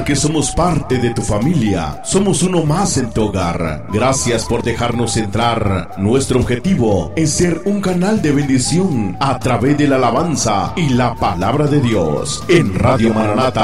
porque somos parte de tu familia. Somos uno más en tu hogar. Gracias por dejarnos entrar. Nuestro objetivo es ser un canal de bendición a través de la alabanza y la palabra de Dios. En Radio Maranata